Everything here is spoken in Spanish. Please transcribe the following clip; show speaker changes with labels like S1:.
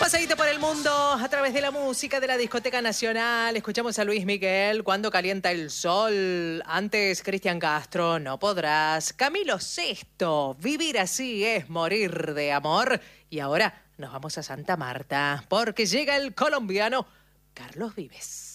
S1: Pasadito por el mundo a través de la música de la Discoteca Nacional. Escuchamos a Luis Miguel, Cuando calienta el sol. Antes, Cristian Castro, No podrás. Camilo Sesto, Vivir así es morir de amor. Y ahora nos vamos a Santa Marta, porque llega el colombiano Carlos Vives.